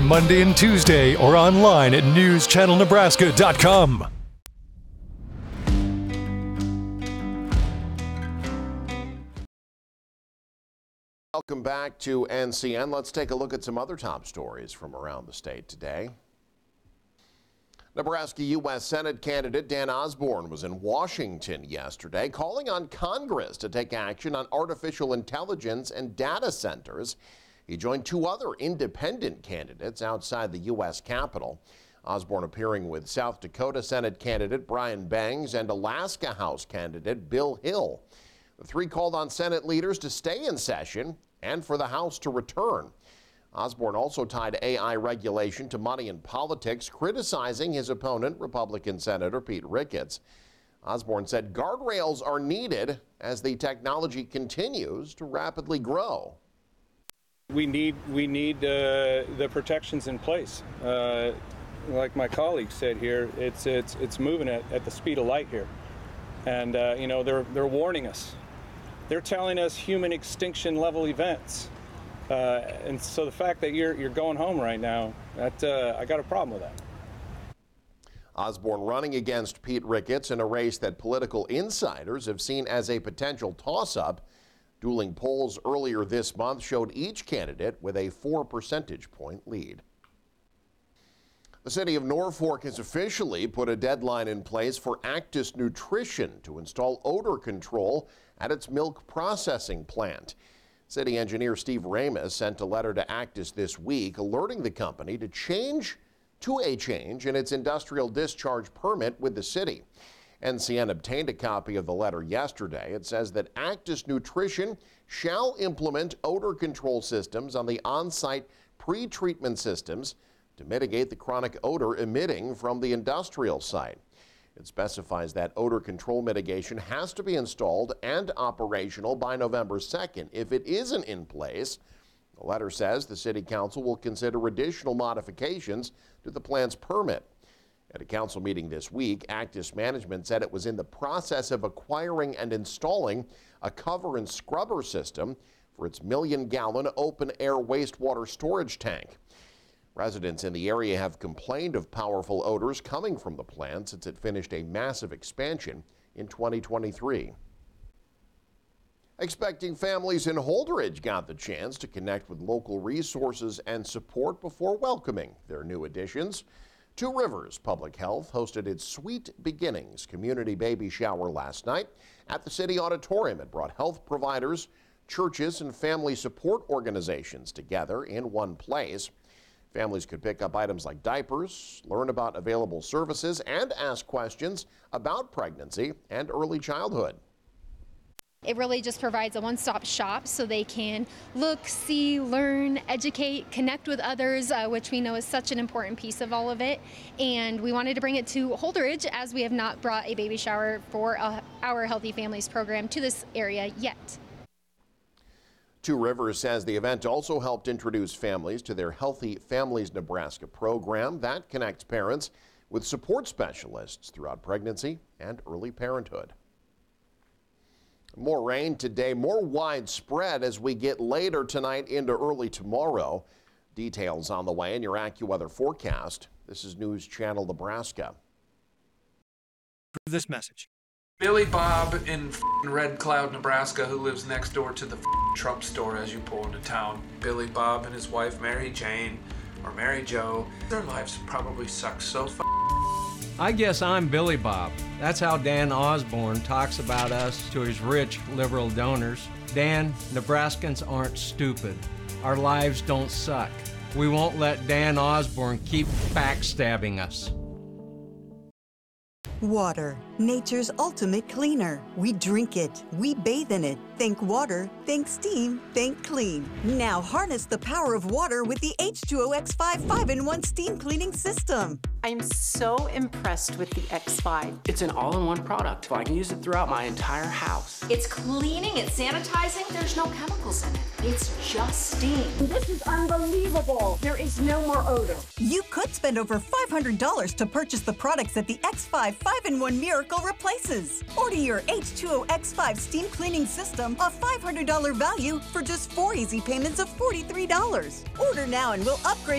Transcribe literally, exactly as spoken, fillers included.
Monday and Tuesday or online at news channel nebraska dot com. Welcome back to N C N. Let's take a look at some other top stories from around the state today. Nebraska U S Senate candidate Dan Osborne was in Washington yesterday calling on Congress to take action on artificial intelligence and data centers. He joined two other independent candidates outside the U S Capitol. Osborne appearing with South Dakota Senate candidate Brian Bangs and Alaska House candidate Bill Hill. The three called on Senate leaders to stay in session and for the House to return. Osborne also tied A I regulation to money and politics, criticizing his opponent, Republican Senator Pete Ricketts. Osborne said guardrails are needed as the technology continues to rapidly grow. We need we need uh, the protections in place. Uh, like my colleague said here, it's it's it's moving at, at the speed of light here, and uh, you know they're they're warning us. They're telling us human extinction level events, uh, and so the fact that you're you're going home right now, that uh, I got a problem with that. Osborne running against Pete Ricketts in a race that political insiders have seen as a potential toss-up. Dueling polls earlier this month showed each candidate with a four percentage point lead. The city of Norfolk has officially put a deadline in place for Actis Nutrition to install odor control at its milk processing plant. City engineer Steve Ramus sent a letter to Actis this week alerting the company to change to a change in its industrial discharge permit with the city. N C N obtained a copy of the letter yesterday. It says that Actis Nutrition shall implement odor control systems on the on-site pre-treatment systems to mitigate the chronic odor emitting from the industrial site. It specifies that odor control mitigation has to be installed and operational by November second. If it isn't in place, the letter says the City Council will consider additional modifications to the plant's permit. At a council meeting this week, Actis Management said it was in the process of acquiring and installing a cover and scrubber system for its million-gallon open-air wastewater storage tank. Residents in the area have complained of powerful odors coming from the plant since it finished a massive expansion in twenty twenty-three. Expecting families in Holdridge got the chance to connect with local resources and support before welcoming their new additions. Two Rivers Public Health hosted its Sweet Beginnings community baby shower last night at the City Auditorium. It brought health providers, churches, and family support organizations together in one place. Families could pick up items like diapers, learn about available services, and ask questions about pregnancy and early childhood. It really just provides a one-stop shop so they can look, see, learn, educate, connect with others, uh, which we know is such an important piece of all of it. And we wanted to bring it to Holdridge as we have not brought a baby shower for uh, our Healthy Families program to this area yet. Two Rivers says the event also helped introduce families to their Healthy Families Nebraska program that connects parents with support specialists throughout pregnancy and early parenthood. More rain today, more widespread as we get later tonight into early tomorrow. Details on the way in your AccuWeather forecast. This is News Channel Nebraska. This message. Billy Bob in Red Cloud, Nebraska, who lives next door to the Trump store as you pull into town. Billy Bob and his wife Mary Jane, or Mary Jo, their lives probably suck so f***. I guess I'm Billy Bob. That's how Dan Osborne talks about us to his rich liberal donors. Dan, Nebraskans aren't stupid. Our lives don't suck. We won't let Dan Osborne keep backstabbing us. Water, nature's ultimate cleaner. We drink it, we bathe in it. Think water, think steam, think clean. Now harness the power of water with the H two O X five five in one steam cleaning system. I'm so impressed with the X five. It's an all-in-one product. I can use it throughout my entire house. It's cleaning, it's sanitizing, there's no chemicals in it. It's just steam. This is unbelievable. There is no more odor. You could spend over five hundred dollars to purchase the products that the X five five in one Miracle replaces. Order your H two O X five steam cleaning system, a five hundred dollars value, for just four easy payments of forty-three dollars. Order now and we'll upgrade